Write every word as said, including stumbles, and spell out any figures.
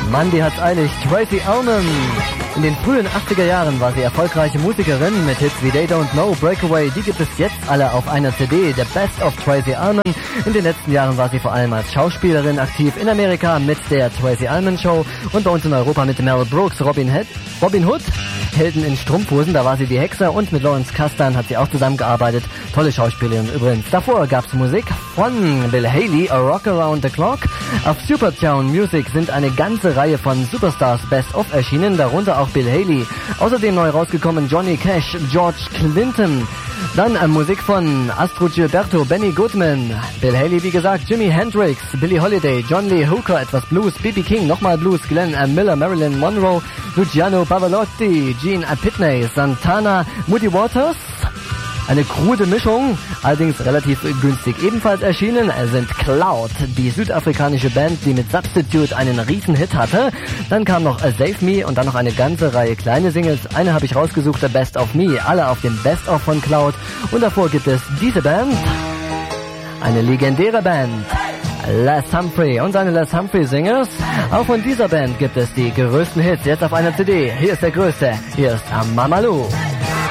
Mann, die hat's eilig. Tracey Ullman. In den frühen achtziger Jahren war sie erfolgreiche Musikerin mit Hits wie They Don't Know, Breakaway. Die gibt es jetzt alle auf einer C D, The Best of Tracey Ullman. In den letzten Jahren war sie vor allem als Schauspielerin aktiv. In Amerika mit der Tracey Ullman Show und bei uns in Europa mit Mel Brooks, Robin, Head, Robin Hood, Helden in Strumpfhosen, da war sie die Hexe, und mit Lawrence Kasdan hat sie auch zusammengearbeitet. Tolle Schauspielerin übrigens. Davor gab's Musik von Bill Haley, A Rock Around the Clock. Auf Supertown Music sind eine ganze Reihe von Superstars Best of erschienen, darunter auch Bill Haley. Außerdem neu rausgekommen Johnny Cash, George Clinton. Dann äh, Musik von Astrud Gilberto, Benny Goodman, Bill Haley, wie gesagt, Jimi Hendrix, Billie Holiday, John Lee Hooker, etwas Blues, B B King, nochmal Blues, Glenn äh, Miller, Marilyn Monroe, Luciano Pavarotti, Gene äh, Pitney, Santana, Muddy Waters. Eine krude Mischung, allerdings relativ günstig. Ebenfalls erschienen sind Cloud, die südafrikanische Band, die mit Substitute einen Riesenhit hatte. Dann kam noch Save Me und dann noch eine ganze Reihe kleine Singles. Eine habe ich rausgesucht, The Best of Me, alle auf dem Best of von Cloud. Und davor gibt es diese Band, eine legendäre Band, Les Humphrey und seine Les Humphrey Singers. Auch von dieser Band gibt es die größten Hits jetzt auf einer C D. Hier ist der größte, hier ist Mamalu.